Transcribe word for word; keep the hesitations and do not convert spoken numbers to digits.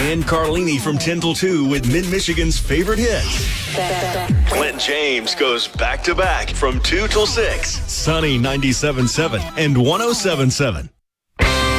Dan Carlini from ten till two with Mid-Michigan's favorite hits. Clint James goes back-to-back from two till six. Sunny ninety-seven point seven and one oh seven point seven.